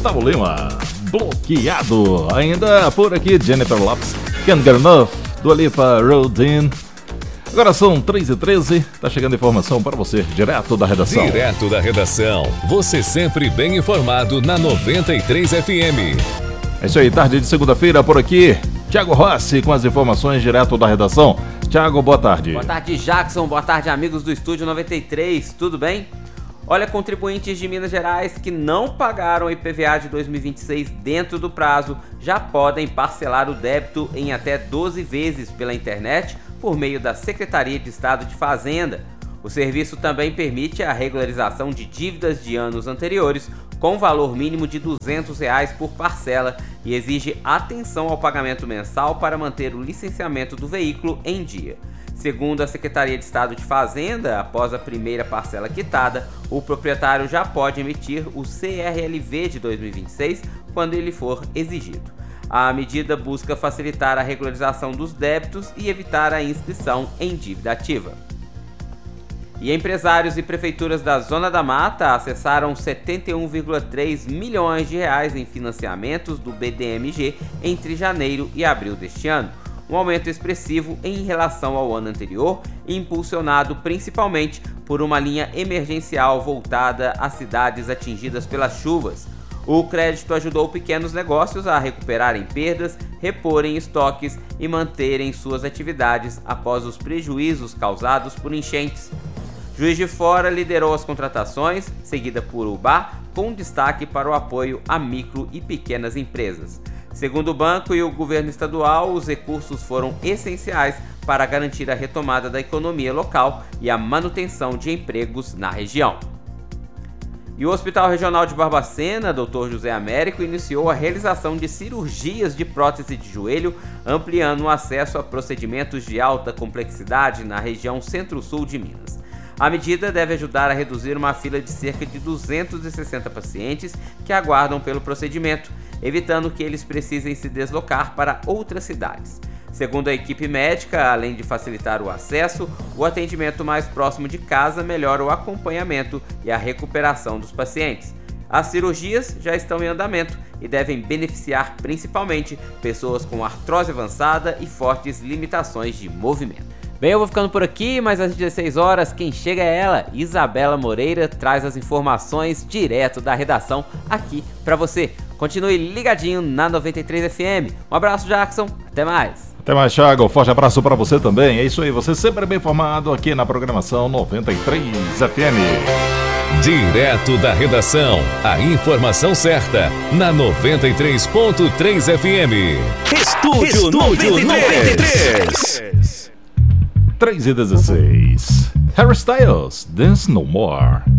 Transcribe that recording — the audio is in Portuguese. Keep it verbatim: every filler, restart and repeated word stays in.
Gustavo Lima, Bloqueado. Ainda por aqui, Jennifer Lopez, Can't Get Enough, Dua Lipa, Rodin. Agora são três e treze, tá chegando informação para você, direto da redação. Direto da redação, você sempre bem informado na noventa e três F M. É isso aí, tarde de segunda-feira por aqui, Thiago Rossi com as informações direto da redação. Thiago, boa tarde. Boa tarde, Jackson, boa tarde, amigos do Estúdio noventa e três, tudo bem? Olha, contribuintes de Minas Gerais que não pagaram o I P V A de dois mil e vinte e seis dentro do prazo já podem parcelar o débito em até doze vezes pela internet por meio da Secretaria de Estado de Fazenda. O serviço também permite a regularização de dívidas de anos anteriores com valor mínimo de duzentos reais por parcela e exige atenção ao pagamento mensal para manter o licenciamento do veículo em dia. Segundo a Secretaria de Estado de Fazenda, após a primeira parcela quitada, o proprietário já pode emitir o C R L V de dois mil e vinte e seis quando ele for exigido. A medida busca facilitar a regularização dos débitos e evitar a inscrição em dívida ativa. E empresários e prefeituras da Zona da Mata acessaram setenta e um vírgula três milhões de reais em financiamentos do B D M G entre janeiro e abril deste ano. Um aumento expressivo em relação ao ano anterior, impulsionado principalmente por uma linha emergencial voltada às cidades atingidas pelas chuvas. O crédito ajudou pequenos negócios a recuperarem perdas, reporem estoques e manterem suas atividades após os prejuízos causados por enchentes. Juiz de Fora liderou as contratações, seguida por Ubá, com destaque para o apoio a micro e pequenas empresas. Segundo o banco e o governo estadual, os recursos foram essenciais para garantir a retomada da economia local e a manutenção de empregos na região. E o Hospital Regional de Barbacena, doutor José Américo, iniciou a realização de cirurgias de prótese de joelho, ampliando o acesso a procedimentos de alta complexidade na região centro-sul de Minas. A medida deve ajudar a reduzir uma fila de cerca de duzentos e sessenta pacientes que aguardam pelo procedimento, evitando que eles precisem se deslocar para outras cidades. Segundo a equipe médica, além de facilitar o acesso, o atendimento mais próximo de casa melhora o acompanhamento e a recuperação dos pacientes. As cirurgias já estão em andamento e devem beneficiar principalmente pessoas com artrose avançada e fortes limitações de movimento. Bem, eu vou ficando por aqui, mas às dezesseis horas quem chega é ela, Isabela Moreira, traz as informações direto da redação aqui pra você. Continue ligadinho na noventa e três F M. Um abraço, Jackson, até mais. Até mais, Thiago, forte abraço pra você também. É isso aí, você sempre bem informado aqui na programação noventa e três F M. Direto da redação, a informação certa na noventa e três ponto três F M. Estúdio, Estúdio noventa e três. três e dezesseis. Harry Styles, Dance No More.